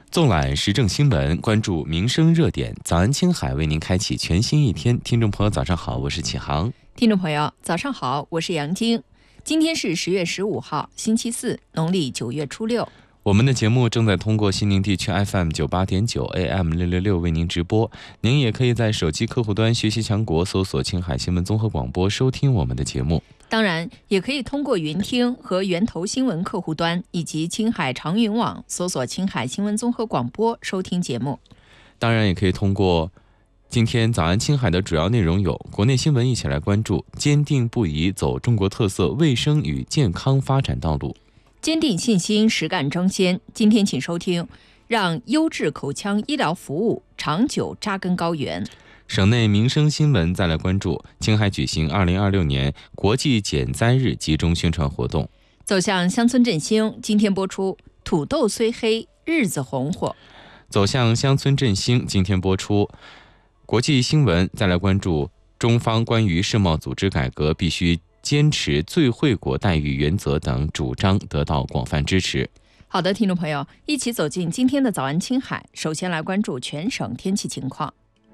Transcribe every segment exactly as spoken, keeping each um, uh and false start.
纵览时政新闻，关注民生热点。早安青海为您开启全新一天。听众朋友早上好，我是启航。 听众朋友早上好，我是杨晶。今天是十月十五号，星期四，农历九月初六。 我们的节目正在通过西宁地区 F M 九八点九 A M 六六六为您直播，您也可以在手机客户端学习强国搜索青海新闻综合广播收听我们的节目。 当然，也可以通过云听和源头新闻客户端以及青海长云网搜索青海新闻综合广播收听节目。 当然，也可以通过今天早安青海的主要内容有：国内新闻一起来关注，坚定不移走中国特色卫生与健康发展道路。 坚定信心，实干争先。今天请收听，让优质口腔医疗服务长久扎根高原。 省内民生新闻再来关注，青海举行二零二六年国际减灾日集中宣传活动。 走向乡村振兴，今天播出，土豆虽黑，日子红火。 走向乡村振兴，今天播出。国际新闻再来关注，中方关于世贸组织改革必须坚持最惠国待遇原则等主张得到广泛支持。 好的，听众朋友，一起走进今天的早安青海。首先来关注全省天气情况。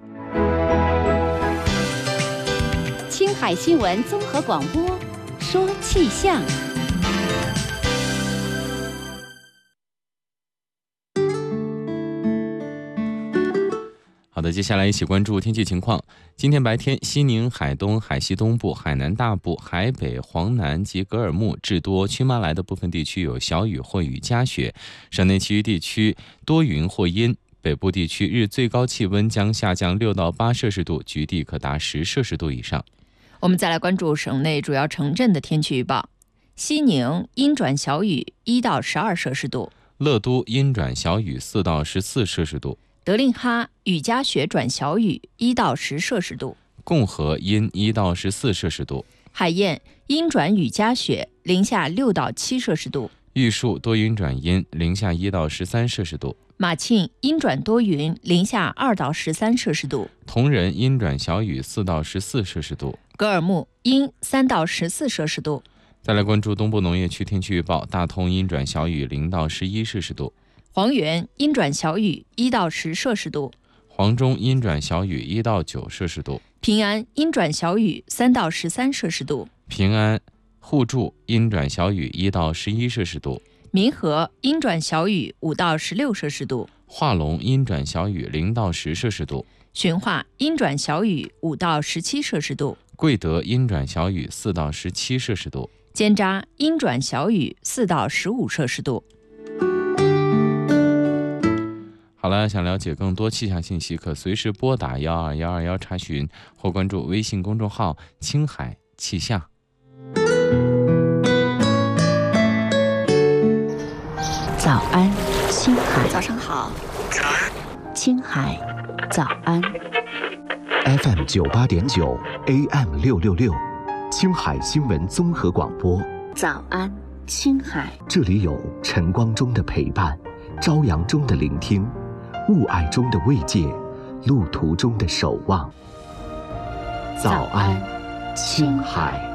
青海新闻综合广播说气象。 好的，接下来一起关注天气情况。今天白天，西宁、海东、海西东部、海南大部、海北、黄南及格尔木至多曲马来的部分地区有小雨或雨夹雪，省内其余地区多云或阴。北部地区日最高气温将下降六到八摄氏度，局地可达十摄氏度以上。 我们再来关注省内主要城镇的天气预报。西宁阴转小雨一到十二摄氏度， 乐都阴转小雨四到十四摄氏度， 德令哈雨夹雪转小雨一到十摄氏度， 共和阴一到十四摄氏度， 海晏阴转雨夹雪零下六到七摄氏度， 玉树多云转阴零下一到十三摄氏度， 马庆阴转多云零下二到十三摄氏度， 铜仁阴转小雨四到十四摄氏度， 格尔木阴三到十四摄氏度。 再来关注东部农业区天气预报，大通阴转小雨零到十一摄氏度， 黄原阴转小雨一到十摄氏度， 黄中阴转小雨一到九摄氏度， 平安阴转小雨三到十三摄氏度， 平安、互助阴转小雨一到十一摄氏度， 民和阴转小雨五到十六摄氏度， 化龙阴转小雨零到十摄氏度， 循化阴转小雨五到十七摄氏度， 贵德阴转小雨四到十七摄氏度， 尖扎阴转小雨四到十五摄氏度。 好了，想了解更多气象信息，可随时拨打幺二幺二幺查询，或关注微信公众号青海气象。 早安，青海。 早上好。 早安，青海。早安。 F M 九八点九 A M 六六六，青海新闻综合广播。 早安，青海。 这里有晨光中的陪伴，朝阳中的聆听，雾霭中的慰藉，路途中的守望。早安，青海。